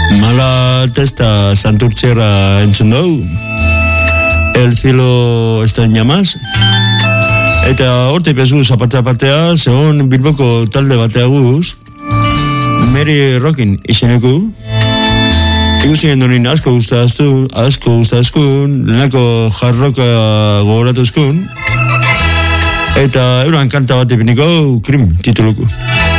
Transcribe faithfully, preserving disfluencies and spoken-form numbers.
Mala testa Santurtzera entzun dugu. El cielo está en llamas. Eta horte pezu zapartea partea, segon Bilboko talde batea guz, Mary Rockin izeneku. Ikusi gendunin asko guztaztu, asko guztazkun, lehenako jarroka gogoratuzkun. Eta euran kanta bat ipiniko, Krim tituluku.